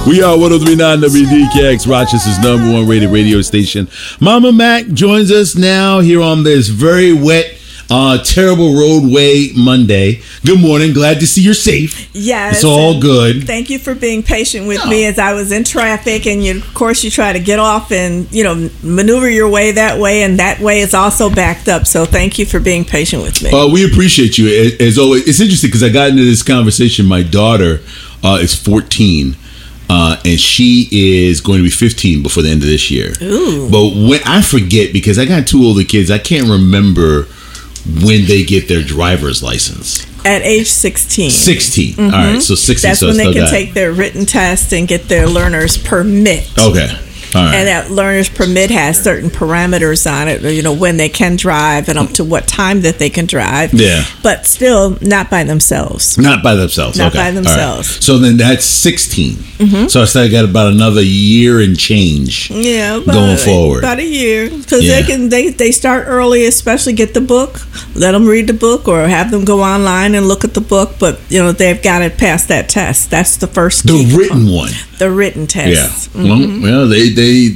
We are 103.9 WDKX, Rochester's #1 rated radio station. Mama Mac joins us now here on this very wet, terrible roadway Monday. Good morning. Glad to see you're safe. Yes. It's all good. Thank you for being patient with me as I was in traffic. And, of course, you try to get off and, maneuver your way, and that way is also backed up. So thank you for being patient with me. We appreciate you. As always, it's interesting because I got into this conversation. My daughter is 14. And she is going to be 15 before the end of this year. Ooh. But when I forget, because I got two older kids, I can't remember when they get their driver's license. At age 16. 16. Mm-hmm. All right, so 16. That's when they can take their written test and get their learner's permit. Okay. All right. And that learner's permit has certain parameters on it, when they can drive and up to what time that they can drive. Yeah. But still not by themselves. Not by themselves. Not okay. by themselves. Right. So then that's 16. Mm-hmm. So I still got about another year and change. Yeah. Going forward. About a year. Because they start early, especially get the book, let them read the book or have them go online and look at the book. But, they've got to pass that test. That's the first. The written one. The written test. Yeah. Mm-hmm. Well, they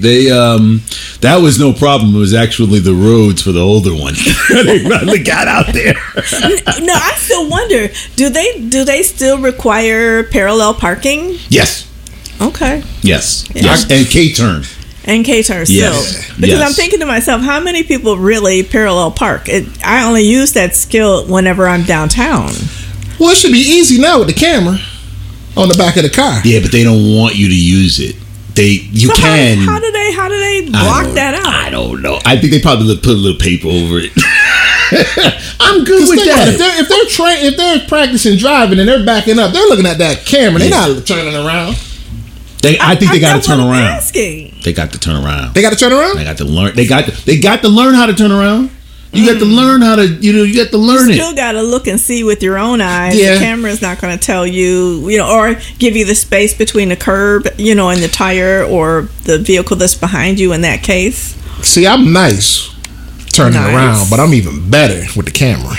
that was no problem. It was actually the roads for the older one. They finally got out there. No, I still wonder, do they still require parallel parking? Yes. Okay. Yes. Yeah. Yes. And K-turn. And K-turn still. Yes. Because yes. I'm thinking to myself, how many people really parallel park? I only use that skill whenever I'm downtown. Well, it should be easy now with the camera on the back of the car. Yeah, but they don't want you to use it. How do they block that out? I don't know. I think they probably put a little paper over it. I'm good with that. If they're practicing driving and they're backing up, they're looking at that camera. They're not turning around. I think they got to turn around. Asking. They got to turn around. They got to turn around. They got to learn. They got to learn how to turn around. You got to learn how to, you got to learn it. You still got to look and see with your own eyes. Yeah. The camera's not going to tell you, or give you the space between the curb, and the tire or the vehicle that's behind you in that case. See, I'm nice turning around, but I'm even better with the camera.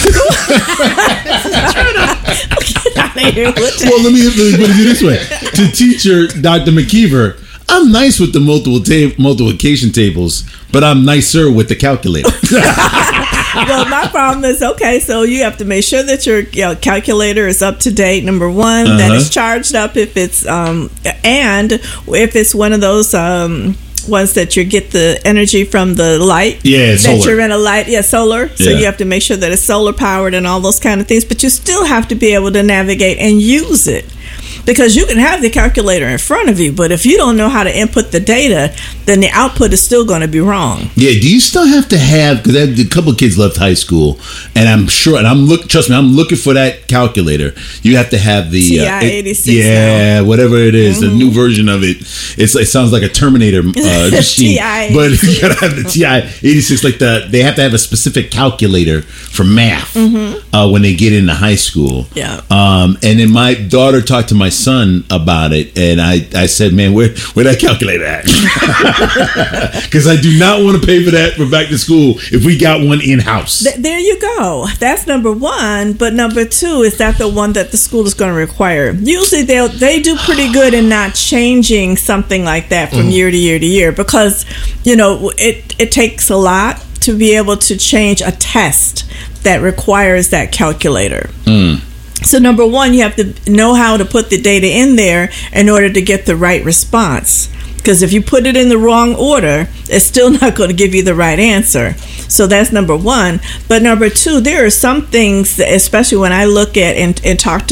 Well, let me put it this way. To teacher Dr. McKeever, I'm nice with the multiplication tables, but I'm nicer with the calculator. Well, my problem is, so you have to make sure that your calculator is up to date, number one, that it's charged up if it's, and if it's one of those ones that you get the energy from the light. Yeah, solar. That you're in a light, solar. So Yeah. you have to make sure that it's solar powered and all those kind of things, but you still have to be able to navigate and use it. Because you can have the calculator in front of you, but if you don't know how to input the data, then the output is still going to be wrong. Yeah, do you still have to have, because a couple of kids left high school, and I'm sure, and I'm looking for that calculator. You have to have the TI-86 yeah, whatever it is, the new version of it. It sounds like a Terminator machine. But you got to have the TI-86, they have to have a specific calculator for math when they get into high school. Yeah. And then my daughter talked to my son about it, and I said, man, where that calculator at? Because I do not want to pay for that for back to school if we got one in-house. There you go. That's number one. But number two, is that the one that the school is going to require? Usually they do pretty good in not changing something like that from year to year to year, because it takes a lot to be able to change a test that requires that calculator. So number one, you have to know how to put the data in there in order to get the right response. Because if you put it in the wrong order, it's still not going to give you the right answer. So that's number one. But number two, there are some things, especially when I look at and talk to